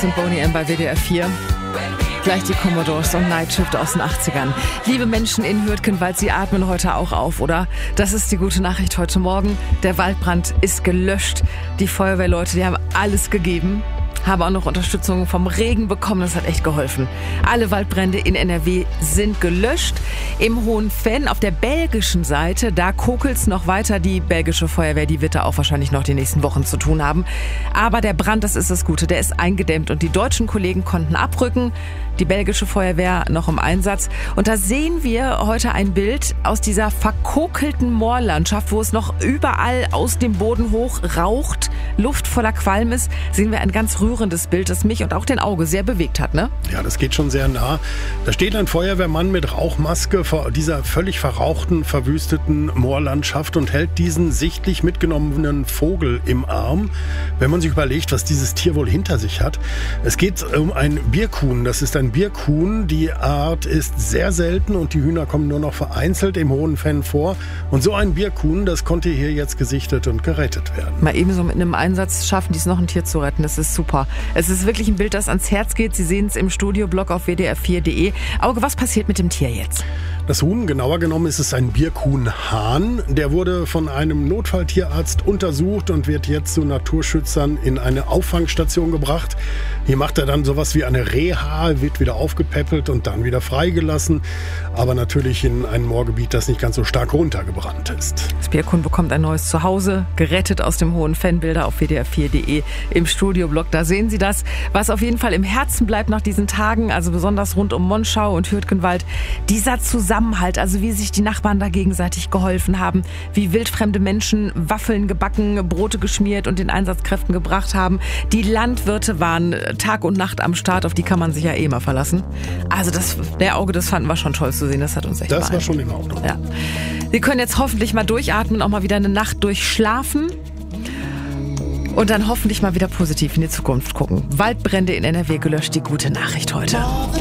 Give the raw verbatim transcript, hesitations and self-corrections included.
Chris und Boney M bei W D R vier. Gleich die Commodores und Night Shift aus den achtzigern. Liebe Menschen in Hürtgenwald, Sie atmen heute auch auf, oder? Das ist die gute Nachricht heute Morgen. Der Waldbrand ist gelöscht. Die Feuerwehrleute, die haben alles gegeben. Haben auch noch Unterstützung vom Regen bekommen. Das hat echt geholfen. Alle Waldbrände in N R W sind gelöscht. Im Hohenfenn auf der belgischen Seite, da kokelt's noch weiter. Die belgische Feuerwehr, die wird da auch wahrscheinlich noch die nächsten Wochen zu tun haben. Aber der Brand, das ist das Gute, der ist eingedämmt und die deutschen Kollegen konnten abrücken. Die belgische Feuerwehr noch im Einsatz. Und da sehen wir heute ein Bild aus dieser verkokelten Moorlandschaft, wo es noch überall aus dem Boden hoch raucht, Luft voller Qualm ist. Sehen wir ein ganz rührendes Bild, das mich und auch den Auge sehr bewegt hat, ne? Ja, das geht schon sehr nah. Da steht ein Feuerwehrmann mit Rauchmaske vor dieser völlig verrauchten, verwüsteten Moorlandschaft und hält diesen sichtlich mitgenommenen Vogel im Arm. Wenn man sich überlegt, was dieses Tier wohl hinter sich hat. Es geht um ein Birkhuhn. Das ist ein Birkhuhn. Die Art ist sehr selten und die Hühner kommen nur noch vereinzelt im Hohenfenn vor. Und so ein Birkhuhn, das konnte hier jetzt gesichtet und gerettet werden. Mal ebenso mit einem Einsatz schaffen die es noch, ein Tier zu retten. Das ist super. Es ist wirklich ein Bild, das ans Herz geht. Sie sehen es im Studioblog auf w d r vier punkt d e. Auge, was passiert mit dem Tier jetzt? Das Huhn, genauer genommen ist es ein Birkhuhn-Hahn. Der wurde von einem Notfalltierarzt untersucht und wird jetzt zu Naturschützern in eine Auffangstation gebracht. Hier macht er dann sowas wie eine Reha, wird wieder aufgepäppelt und dann wieder freigelassen. Aber natürlich in einem Moorgebiet, das nicht ganz so stark runtergebrannt ist. Das Birkhuhn bekommt ein neues Zuhause, gerettet aus dem Hohenfenn. Bilder auf w d r vier punkt d e im Studioblog. Da sehen Sie das, was auf jeden Fall im Herzen bleibt nach diesen Tagen, also besonders rund um Monschau und Hürtgenwald. Dieser Zusammenhalt, also wie sich die Nachbarn da gegenseitig geholfen haben, wie wildfremde Menschen Waffeln gebacken, Brote geschmiert und den Einsatzkräften gebracht haben. Die Landwirte waren Tag und Nacht am Start, auf die kann man sich ja eh mal verlassen. Also das, der Auge, das fanden wir schon toll zu sehen, das hat uns echt Das war schon in Ordnung. Ja. Sie können jetzt hoffentlich mal durchatmen, auch mal wieder eine Nacht durchschlafen. Und dann hoffentlich mal wieder positiv in die Zukunft gucken. Waldbrände in N R W gelöscht, die gute Nachricht heute.